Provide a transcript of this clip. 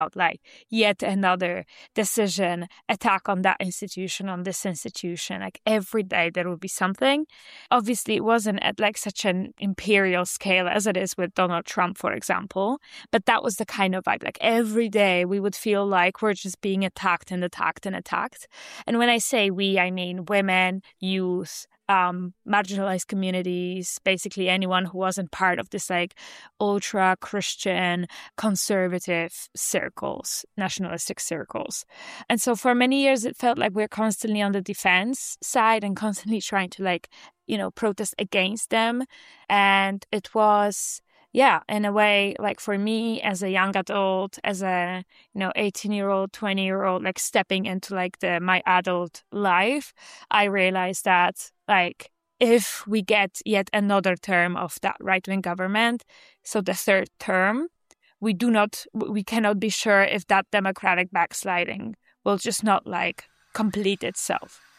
like yet another decision, attack on that institution, on this institution. Like every day there would be something. Obviously, it wasn't at like such an imperial scale as it is with Donald Trump, for example. But that was the kind of vibe. Like every day we would feel like we're just being attacked and attacked and attacked. And when I say we, I mean women, youth, marginalized communities, basically anyone who wasn't part of this like ultra Christian conservative circles, nationalistic circles. And so for many years, it felt like we're constantly on the defense side and constantly trying to like, protest against them. And it was, in a way, like for me as a young adult, as a, 18-year-old, 20-year-old, like stepping into like my adult life, I realized that like if we get yet another term of that right-wing government, so the third term, we cannot be sure if that democratic backsliding will just not like complete itself.